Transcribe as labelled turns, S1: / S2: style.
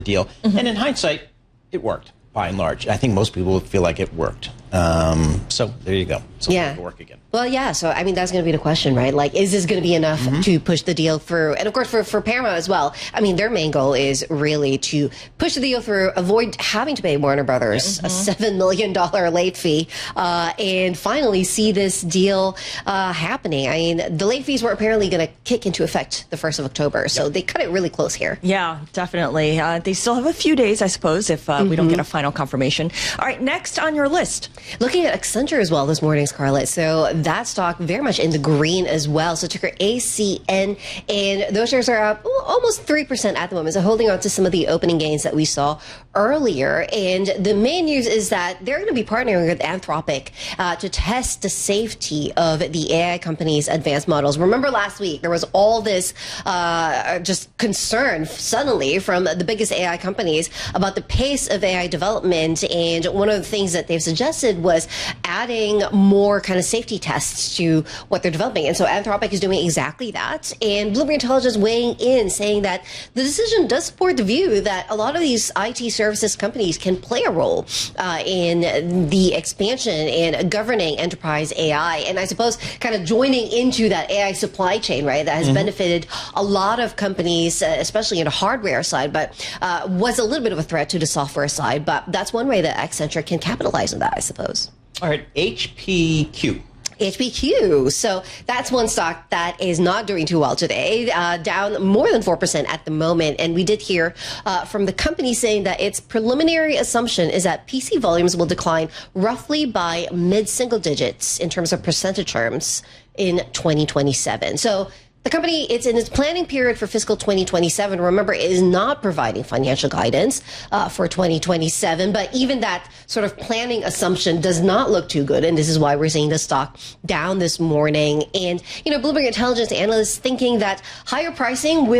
S1: deal. And in hindsight, it worked by and large. I think most people feel like it worked. So there you go. So
S2: yeah.
S1: It'll work again.
S2: Well, yeah. So, I mean, that's going to be the question, right? Like, is this going to be enough to push the deal through? And of course, for Paramount as well. I mean, their main goal is really to push the deal through, avoid having to pay Warner Brothers a $7 million late fee, and finally see this deal happening. I mean, the late fees were apparently going to kick into effect the 1st of October. So they cut it really close here.
S3: Yeah, definitely. They still have a few days, I suppose, if we don't get a final confirmation. All right, next on your list.
S2: Looking at Accenture as well this morning, Scarlett. So that stock very much in the green as well. So ticker ACN, and those shares are up almost 3% at the moment. So holding on to some of the opening gains that we saw earlier. And the main news is that they're going to be partnering with Anthropic to test the safety of the AI company's advanced models. Remember last week, there was all this just concern suddenly from the biggest AI companies about the pace of AI development. And one of the things that they've suggested was adding more kind of safety tests to what they're developing. And so Anthropic is doing exactly that. And Bloomberg Intelligence weighing in, saying that the decision does support the view that a lot of these IT services companies can play a role in the expansion and governing enterprise AI. And I suppose kind of joining into that AI supply chain, right, that has benefited a lot of companies, especially in the hardware side, but was a little bit of a threat to the software side. But that's one way that Accenture can capitalize on that, I suppose.
S1: All right, HPQ.
S2: HPQ. So that's one stock that is not doing too well today, down more than 4% at the moment. And we did hear from the company saying that its preliminary assumption is that PC volumes will decline roughly by mid-single digits in terms of percentage terms in 2027. So the company, it's in its planning period for fiscal 2027. Remember, it is not providing financial guidance for 2027, but even that sort of planning assumption does not look too good. And this is why we're seeing the stock down this morning. And, you know, Bloomberg Intelligence analysts thinking that higher pricing will